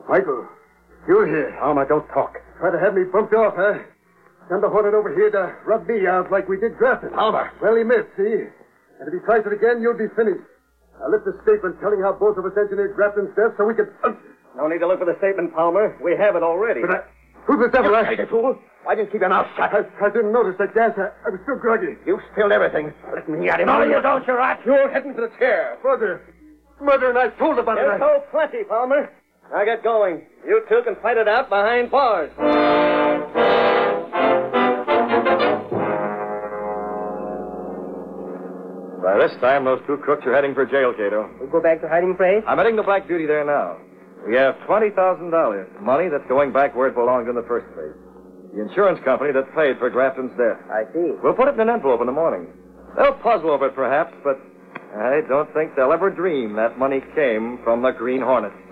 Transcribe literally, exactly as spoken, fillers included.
Michael, you're here. Palmer, don't talk. Try to have me bumped off, huh? Send the Hornet over here to rub me out like we did Grafton. Palmer. Well, he missed, see? And if he tries it again, you'll be finished. I'll lift a statement telling how both of us engineered Grafton's death so we could... Uh... No need to look for the statement, Palmer. We have it already. But I... Who's the devil? You I... crazy fool. Why didn't you keep your mouth shut? I, I didn't notice that gas. I, I was still groggy. You spilled everything. Let me at him. No, you don't, you rat. You'll hit him to the chair. Mother. Mother, and I told about There's it. so plenty, Palmer. Now get going. You two can fight it out behind bars. By this time, those two crooks are heading for jail, Cato. We go back to hiding place? I'm heading to black duty there now. We have twenty thousand dollars, money that's going back where it belonged in the first place. The insurance company that paid for Grafton's death. I see. We'll put it in an envelope in the morning. They'll puzzle over it, perhaps, but I don't think they'll ever dream that money came from the Green Hornet.